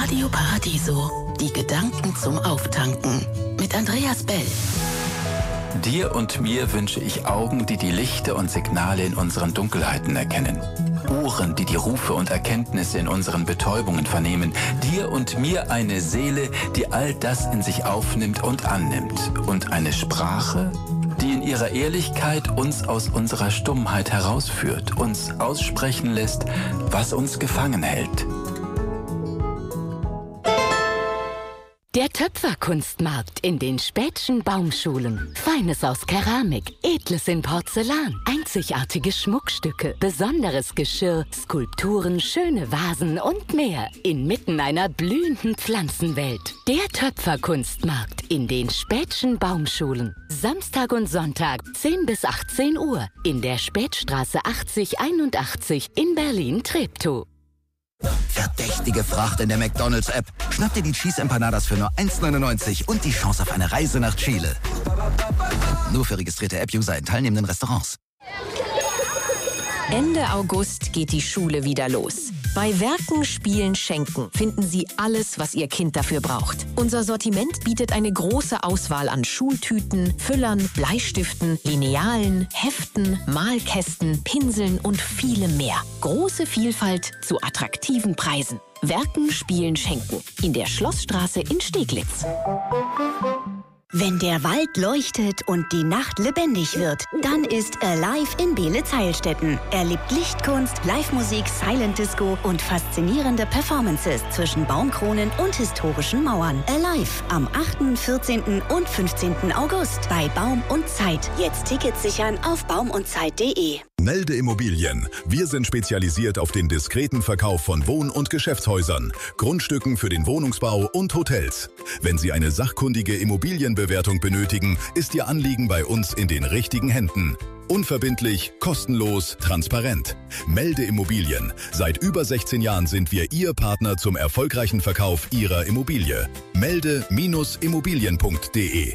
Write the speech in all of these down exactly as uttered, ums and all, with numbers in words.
Radio Paradiso, die Gedanken zum Auftanken. Mit Andreas Bell. Dir und mir wünsche ich Augen, die die Lichter und Signale in unseren Dunkelheiten erkennen. Ohren, die die Rufe und Erkenntnisse in unseren Betäubungen vernehmen. Dir und mir eine Seele, die all das in sich aufnimmt und annimmt. Und eine Sprache, die in ihrer Ehrlichkeit uns aus unserer Stummheit herausführt, uns aussprechen lässt, was uns gefangen hält. Der Töpferkunstmarkt in den Späthschen Baumschulen. Feines aus Keramik, Edles in Porzellan, einzigartige Schmuckstücke, besonderes Geschirr, Skulpturen, schöne Vasen und mehr. Inmitten einer blühenden Pflanzenwelt. Der Töpferkunstmarkt in den Späthschen Baumschulen. Samstag und Sonntag zehn bis achtzehn Uhr in der Spätstraße achtzig einundachtzig in Berlin-Treptow. Verdächtige Fracht in der McDonald's-App. Schnapp dir die Cheese Empanadas für nur eins neunundneunzig und die Chance auf eine Reise nach Chile. Nur für registrierte App-User in teilnehmenden Restaurants. Ende August geht die Schule wieder los. Bei Werken, Spielen, Schenken finden Sie alles, was Ihr Kind dafür braucht. Unser Sortiment bietet eine große Auswahl an Schultüten, Füllern, Bleistiften, Linealen, Heften, Malkästen, Pinseln und vielem mehr. Große Vielfalt zu attraktiven Preisen. Werken, Spielen, Schenken. In der Schlossstraße in Steglitz. Wenn der Wald leuchtet und die Nacht lebendig wird, dann ist Alive in Beelitz-Heilstätten. Erlebt Lichtkunst, Live-Musik, Silent Disco und faszinierende Performances zwischen Baumkronen und historischen Mauern. Alive am achten, vierzehnten und fünfzehnten August bei Baum und Zeit. Jetzt Tickets sichern auf baum und zeit punkt de. Melde Immobilien. Wir sind spezialisiert auf den diskreten Verkauf von Wohn- und Geschäftshäusern, Grundstücken für den Wohnungsbau und Hotels. Wenn Sie eine sachkundige Immobilienbewertung benötigen, ist Ihr Anliegen bei uns in den richtigen Händen. Unverbindlich, kostenlos, transparent. Melde Immobilien. Seit über sechzehn Jahren sind wir Ihr Partner zum erfolgreichen Verkauf Ihrer Immobilie. Melde Immobilien punkt de.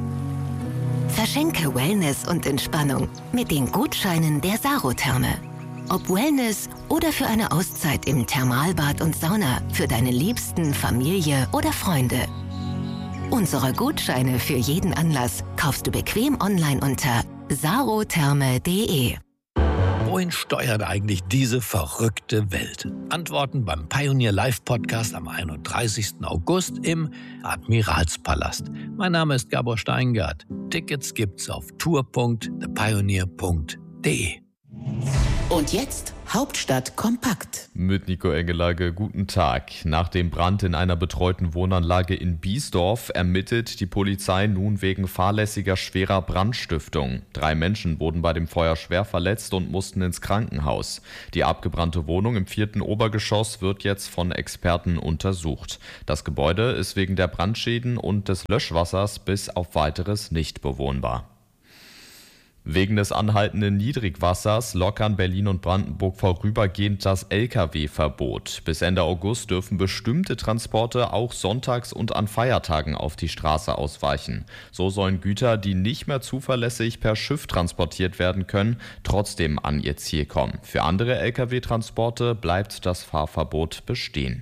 Verschenke Wellness und Entspannung mit den Gutscheinen der Sarotherme. Ob Wellness oder für eine Auszeit im Thermalbad und Sauna für deine Liebsten, Familie oder Freunde. Unsere Gutscheine für jeden Anlass kaufst du bequem online unter sarotherme punkt de. Wohin steuert eigentlich diese verrückte Welt? Antworten beim Pioneer Live Podcast am einunddreißigsten August im Admiralspalast. Mein Name ist Gabor Steingart. Tickets gibt's auf tour punkt the pioneer punkt de. Und jetzt Hauptstadt kompakt. Mit Nico Engelage, guten Tag. Nach dem Brand in einer betreuten Wohnanlage in Biesdorf ermittelt die Polizei nun wegen fahrlässiger schwerer Brandstiftung. Drei Menschen wurden bei dem Feuer schwer verletzt und mussten ins Krankenhaus. Die abgebrannte Wohnung im vierten Obergeschoss wird jetzt von Experten untersucht. Das Gebäude ist wegen der Brandschäden und des Löschwassers bis auf Weiteres nicht bewohnbar. Wegen des anhaltenden Niedrigwassers lockern Berlin und Brandenburg vorübergehend das L K W-Verbot. Bis Ende August dürfen bestimmte Transporte auch sonntags und an Feiertagen auf die Straße ausweichen. So sollen Güter, die nicht mehr zuverlässig per Schiff transportiert werden können, trotzdem an ihr Ziel kommen. Für andere L K W-Transporte bleibt das Fahrverbot bestehen.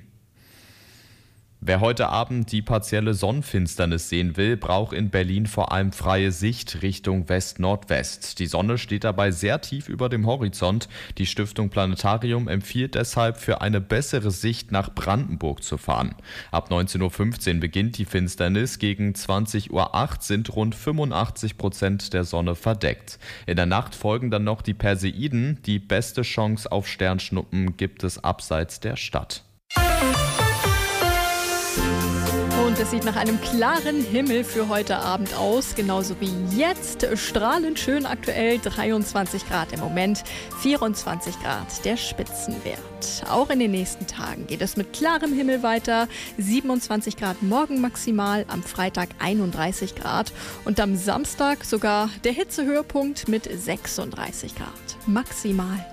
Wer heute Abend die partielle Sonnenfinsternis sehen will, braucht in Berlin vor allem freie Sicht Richtung West-Nordwest. Die Sonne steht dabei sehr tief über dem Horizont. Die Stiftung Planetarium empfiehlt deshalb, für eine bessere Sicht nach Brandenburg zu fahren. Ab neunzehn Uhr fünfzehn beginnt die Finsternis. Gegen zwanzig Uhr acht sind rund fünfundachtzig Prozent der Sonne verdeckt. In der Nacht folgen dann noch die Perseiden. Die beste Chance auf Sternschnuppen gibt es abseits der Stadt. Und es sieht nach einem klaren Himmel für heute Abend aus, genauso wie jetzt. Strahlend schön aktuell, dreiundzwanzig Grad im Moment, vierundzwanzig Grad der Spitzenwert. Auch in den nächsten Tagen geht es mit klarem Himmel weiter, siebenundzwanzig Grad morgen maximal, am Freitag einunddreißig Grad und am Samstag sogar der Hitzehöhepunkt mit sechsunddreißig Grad maximal.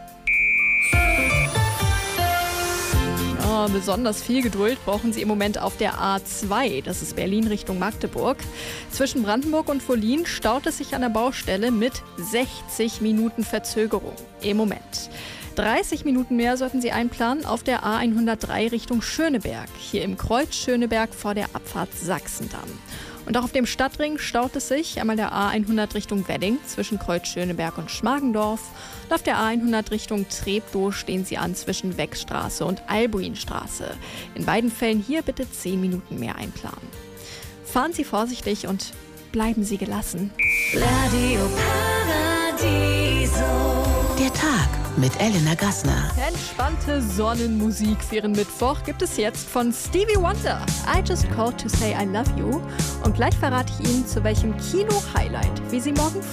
Ja, besonders viel Geduld brauchen Sie im Moment auf der A zwei, das ist Berlin Richtung Magdeburg. Zwischen Brandenburg und Wollin staut es sich an der Baustelle mit sechzig Minuten Verzögerung im Moment. dreißig Minuten mehr sollten Sie einplanen auf der A hundertdrei Richtung Schöneberg. Hier im Kreuz Schöneberg vor der Abfahrt Sachsendamm. Und auch auf dem Stadtring staut es sich, einmal der A hundert Richtung Wedding zwischen Kreuz Schöneberg und Schmargendorf. Und auf der A hundert Richtung Treptow stehen Sie an zwischen Weckstraße und Albuinstraße. In beiden Fällen hier bitte zehn Minuten mehr einplanen. Fahren Sie vorsichtig und bleiben Sie gelassen. Radio Paradiso. Der Tag mit Elena Gassner. Entspannte Sonnenmusik für Ihren Mittwoch gibt es jetzt von Stevie Wonder. I Just Called to Say I Love You. Und gleich verrate ich Ihnen, zu welchem Kino-Highlight wir Sie morgen